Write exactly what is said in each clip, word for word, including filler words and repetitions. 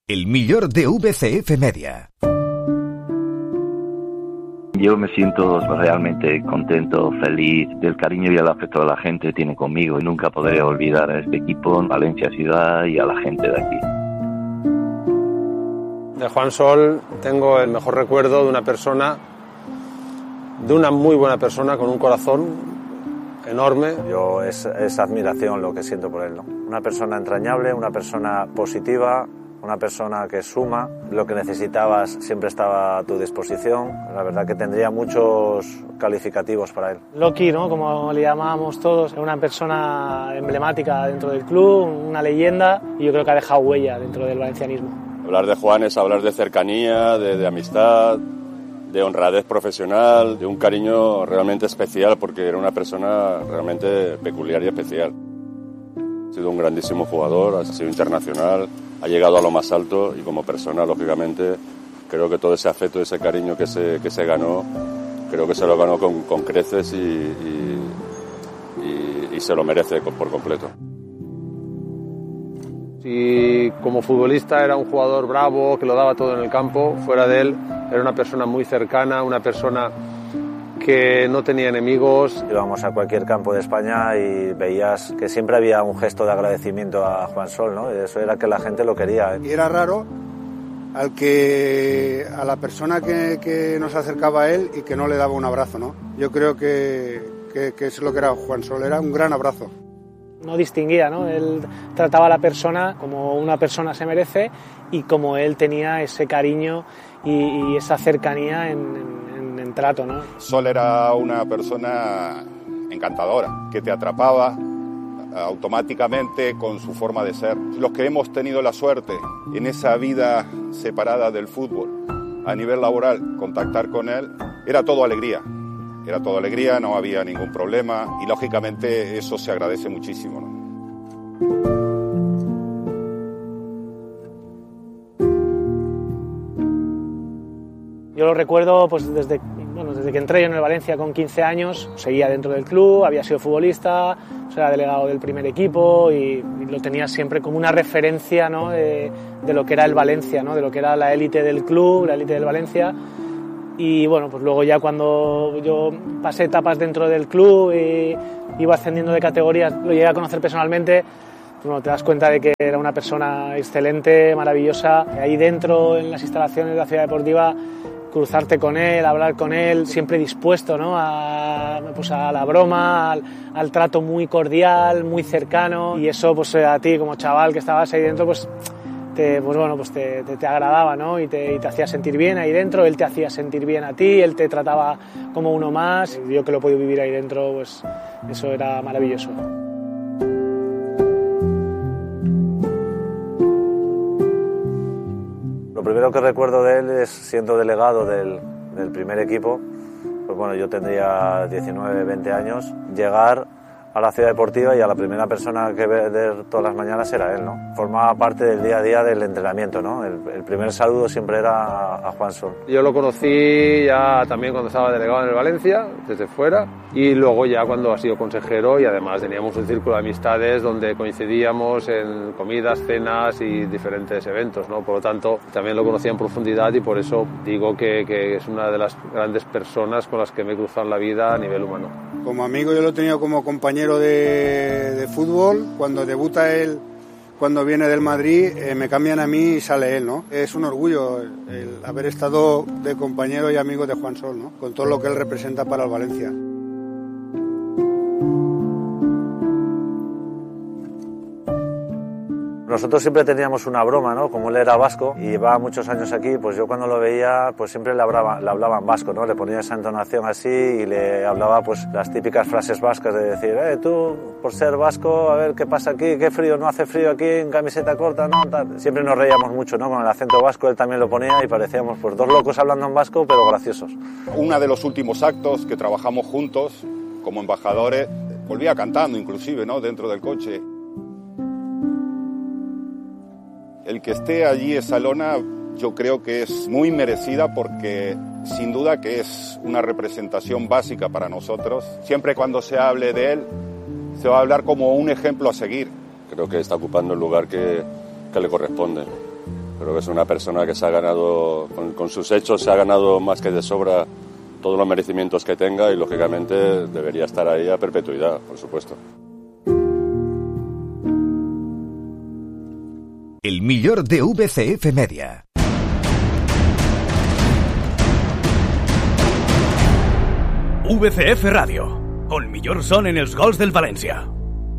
El millor de V C F Media. Yo me siento realmente contento, feliz del cariño y el afecto que la gente tiene conmigo. Nunca podré olvidar a este equipo, Valencia Ciudad y a la gente de aquí. De Juan Sol tengo el mejor recuerdo de una persona, de una muy buena persona con un corazón enorme. Yo es, es admiración lo que siento por él, ¿no? Una persona entrañable, una persona positiva, una persona que suma, lo que necesitabas siempre estaba a tu disposición. La verdad que tendría muchos calificativos para él. Loki, ¿no? Como le llamábamos todos, era una persona emblemática dentro del club, una leyenda, y yo creo que ha dejado huella dentro del valencianismo. Hablar de Juan es hablar de cercanía, de, de amistad, de honradez profesional, de un cariño realmente especial, porque era una persona realmente peculiar y especial. Ha sido un grandísimo jugador, ha sido internacional, ha llegado a lo más alto y como persona, lógicamente, creo que todo ese afecto, ese cariño que se, que se ganó, creo que se lo ganó con, con creces y, y, y, y se lo merece por completo. Si como futbolista era un jugador bravo, que lo daba todo en el campo, fuera de él era una persona muy cercana, una persona que no tenía enemigos. Íbamos a cualquier campo de España y veías que siempre había un gesto de agradecimiento a Juan Sol, ¿no? Y eso era que la gente lo quería. Y era raro al que, a la persona que, que nos acercaba a él y que no le daba un abrazo, ¿no? Yo creo que, que, que eso es lo que era Juan Sol, era un gran abrazo. No distinguía, ¿no? Él trataba a la persona como una persona se merece y como él tenía ese cariño y, y esa cercanía en, en, en trato, ¿no? Sol era una persona encantadora, que te atrapaba automáticamente con su forma de ser. Los que hemos tenido la suerte en esa vida separada del fútbol, a nivel laboral, contactar con él, era todo alegría. Era todo alegría, no había ningún problema y lógicamente eso se agradece muchísimo, ¿no? Yo lo recuerdo pues desde, bueno, desde que entré yo en el Valencia con quince años, seguía dentro del club, había sido futbolista, era delegado del primer equipo y, y lo tenía siempre como una referencia, ¿no? de, de lo que era el Valencia, ¿no? De lo que era la élite del club, la élite del Valencia. Y bueno, pues luego ya cuando yo pasé etapas dentro del club y iba ascendiendo de categorías, lo llegué a conocer personalmente, bueno, te das cuenta de que era una persona excelente, maravillosa. Ahí dentro, en las instalaciones de la Ciudad Deportiva, cruzarte con él, hablar con él, siempre dispuesto, ¿no? a, pues a la broma, al, al trato muy cordial, muy cercano. Y eso pues a ti como chaval que estabas ahí dentro, pues... Te, pues bueno, pues te, te, te agradaba, ¿no? Y te, y te hacía sentir bien ahí dentro, él te hacía sentir bien a ti, él te trataba como uno más. Yo que lo he podido vivir ahí dentro, pues eso era maravilloso. Lo primero que recuerdo de él es siendo delegado del, del primer equipo, pues bueno, yo tendría diecinueve, veinte años, llegar a la Ciudad Deportiva y a la primera persona que ver todas las mañanas era él, ¿no? Formaba parte del día a día del entrenamiento, ¿no? El, el primer saludo siempre era a, a Juan Sol. Yo lo conocí ya también cuando estaba delegado en el Valencia, desde fuera, y luego ya cuando ha sido consejero, y además teníamos un círculo de amistades donde coincidíamos en comidas, cenas y diferentes eventos, ¿no? Por lo tanto, también lo conocía en profundidad y por eso digo que, que es una de las grandes personas con las que me he cruzado en la vida a nivel humano. Como amigo yo lo he tenido como compañero De, de fútbol. Cuando debuta él, cuando viene del Madrid, eh, me cambian a mí y sale él, ¿no? Es un orgullo el, el haber estado de compañero y amigo de Juan Sol, ¿no? Con todo lo que él representa para el Valencia. Nosotros siempre teníamos una broma, ¿no? Como él era vasco y llevaba muchos años aquí, pues yo cuando lo veía, pues siempre le hablaba, le hablaba en vasco, ¿no? Le ponía esa entonación así y le hablaba, pues, las típicas frases vascas de decir, eh, tú, por ser vasco, a ver qué pasa aquí, qué frío, no hace frío aquí en camiseta corta, ¿no? Tal. Siempre nos reíamos mucho, ¿no? Con el acento vasco, él también lo ponía y parecíamos, pues, dos locos hablando en vasco, pero graciosos. Uno de los últimos actos que trabajamos juntos, como embajadores, volvía cantando inclusive, ¿no? Dentro del coche. El que esté allí esa lona yo creo que es muy merecida porque sin duda que es una representación básica para nosotros. Siempre cuando se hable de él se va a hablar como un ejemplo a seguir. Creo que está ocupando el lugar que, que le corresponde. Creo que es una persona que se ha ganado, con, con sus hechos se ha ganado más que de sobra todos los merecimientos que tenga y lógicamente debería estar ahí a perpetuidad, por supuesto. El millor de V C F Media. V C F Ràdio, el millor son en els gols del València.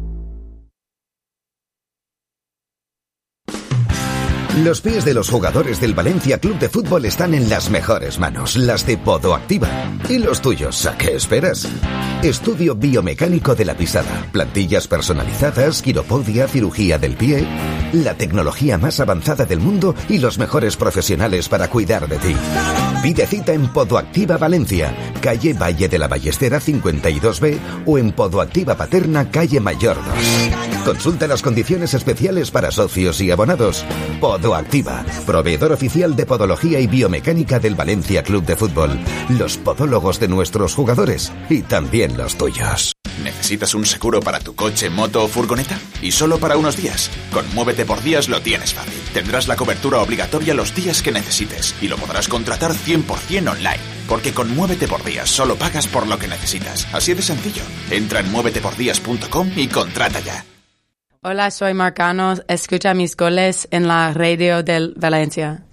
Los pies de los jugadores del Valencia Club de Fútbol están en las mejores manos, las de Podoactiva. ¿Y los tuyos? ¿A qué esperas? Estudio biomecánico de la pisada, plantillas personalizadas, quiropodia, cirugía del pie, la tecnología más avanzada del mundo y los mejores profesionales para cuidar de ti. Pide cita en Podoactiva Valencia, calle Valle de la Ballestera cincuenta y dos B o en Podoactiva Paterna, calle Mayor dos. Consulta las condiciones especiales para socios y abonados. Podoactiva, proveedor oficial de podología y biomecánica del Valencia Club de Fútbol. Los podólogos de nuestros jugadores y también los tuyos. ¿Necesitas un seguro para tu coche, moto o furgoneta? Y solo para unos días. Con Muévete por Días lo tienes fácil. Tendrás la cobertura obligatoria los días que necesites y lo podrás contratar cien por ciento online. Porque con Muévete por Días solo pagas por lo que necesitas. Así de sencillo. Entra en muévete por días punto com y contrata ya. Hola, soy Marcano. Escucha mis goles en la radio del Valencia.